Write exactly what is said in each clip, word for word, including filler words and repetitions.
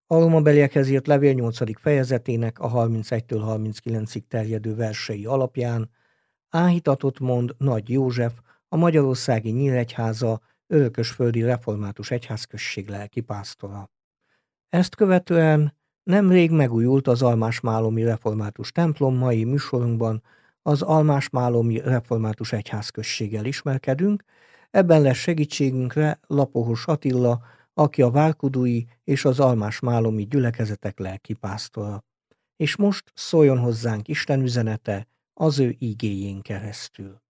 A rómabeliekhez írt levél nyolcadik fejezetének a harmincegytől harminckilencig terjedő versei alapján áhítatot mond Nagy József, a magyarországi Nyíregyháza örökösföldi református egyházközség lelkipásztora. Ezt követően nemrég megújult az almásmálomi református templom, mai műsorunkban az almásmálomi református egyházközséggel ismerkedünk, ebben lesz segítségünkre Lapohos Attila, aki a várkudui és az almásmálomi gyülekezetek lelkipásztora. És most szóljon hozzánk Isten üzenete az ő igéjén keresztül.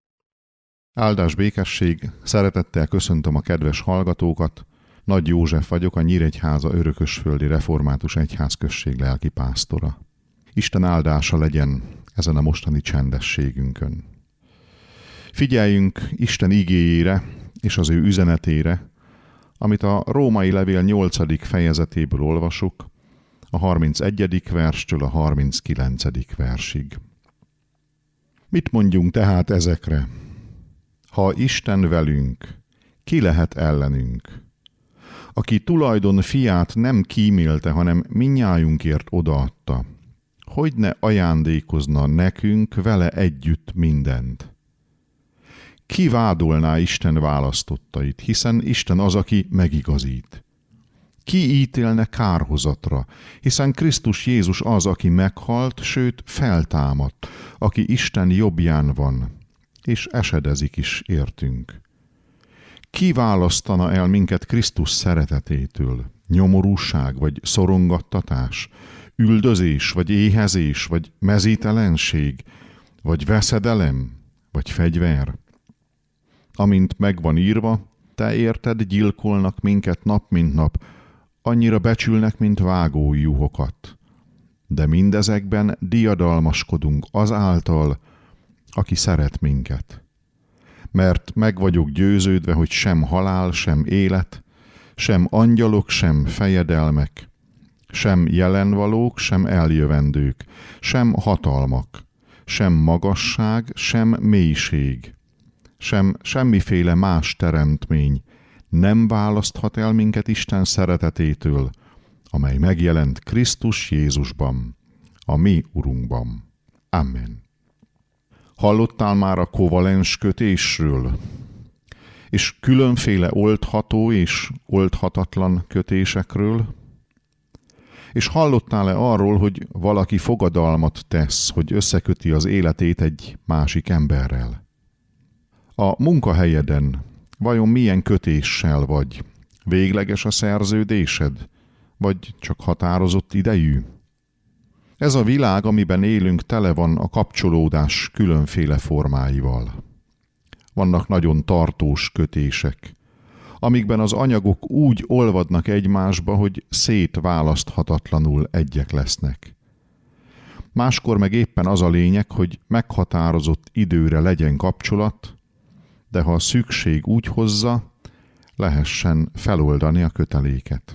Áldás békesség, szeretettel köszöntöm a kedves hallgatókat. Nagy József vagyok, a Nyíregyháza örökösföldi református egyházközség lelkipásztora. Isten áldása legyen ezen a mostani csendességünkön. Figyeljünk Isten igéjére és az ő üzenetére, amit a római levél nyolcadik fejezetéből olvasok, a harmincegyedik verstől a harminckilencedik versig. Mit mondjunk tehát ezekre? Ha Isten velünk, ki lehet ellenünk? Aki tulajdon fiát nem kímélte, hanem mindnyájunkért odaadta, hogy ne ajándékozna nekünk vele együtt mindent? Ki vádolná Isten választottait, hiszen Isten az, aki megigazít? Ki ítélne kárhozatra, hiszen Krisztus Jézus az, aki meghalt, sőt feltámadt, aki Isten jobbján van, és esedezik is értünk. Ki választana el minket Krisztus szeretetétől? Nyomorúság, vagy szorongattatás, üldözés, vagy éhezés, vagy mezítelenség, vagy veszedelem, vagy fegyver? Amint megvan írva, te érted, gyilkolnak minket nap mint nap, annyira becsülnek, mint vágó juhokat. De mindezekben diadalmaskodunk azáltal, aki szeret minket. Mert meg vagyok győződve, hogy sem halál, sem élet, sem angyalok, sem fejedelmek, sem jelenvalók, sem eljövendők, sem hatalmak, sem magasság, sem mélység, sem semmiféle más teremtmény nem választhat el minket Isten szeretetétől, amely megjelent Krisztus Jézusban, a mi Urunkban. Amen. Hallottál már a kovalens kötésről, és különféle oldható és oldhatatlan kötésekről? És hallottál-e arról, hogy valaki fogadalmat tesz, hogy összeköti az életét egy másik emberrel? A munkahelyeden vajon milyen kötéssel vagy? Végleges a szerződésed, vagy csak határozott idejű? Ez a világ, amiben élünk, tele van a kapcsolódás különféle formáival. Vannak nagyon tartós kötések, amikben az anyagok úgy olvadnak egymásba, hogy szétválaszthatatlanul egyek lesznek. Máskor meg éppen az a lényeg, hogy meghatározott időre legyen kapcsolat, de ha a szükség úgy hozza, lehessen feloldani a köteléket.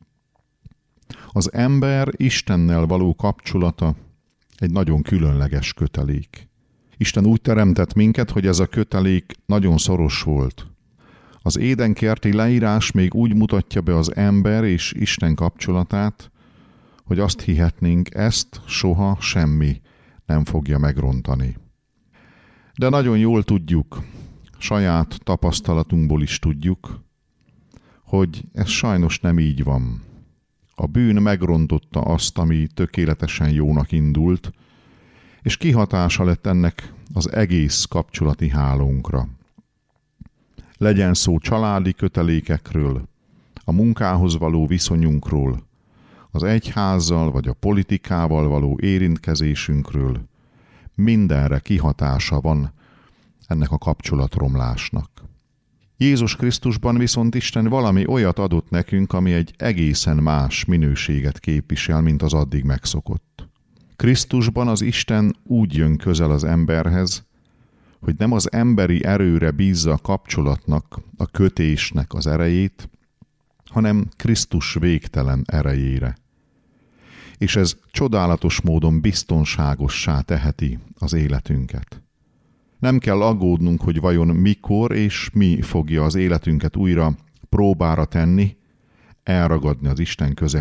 Az ember Istennel való kapcsolata egy nagyon különleges kötelék. Isten úgy teremtett minket, hogy ez a kötelék nagyon szoros volt. Az édenkerti leírás még úgy mutatja be az ember és Isten kapcsolatát, hogy azt hihetnénk, ezt soha semmi nem fogja megrontani. De nagyon jól tudjuk, saját tapasztalatunkból is tudjuk, hogy ez sajnos nem így van. A bűn megrontotta azt, ami tökéletesen jónak indult, és kihatása lett ennek az egész kapcsolati hálónkra. Legyen szó családi kötelékekről, a munkához való viszonyunkról, az egyházzal vagy a politikával való érintkezésünkről, mindenre kihatása van ennek a kapcsolatromlásnak. Jézus Krisztusban viszont Isten valami olyat adott nekünk, ami egy egészen más minőséget képvisel, mint az addig megszokott. Krisztusban az Isten úgy jön közel az emberhez, hogy nem az emberi erőre bízza a kapcsolatnak, a kötésnek az erejét, hanem Krisztus végtelen erejére. És ez csodálatos módon biztonságossá teheti az életünket. Nem kell aggódnunk, hogy vajon mikor és mi fogja az életünket újra próbára tenni, elragadni az Isten közelségétől.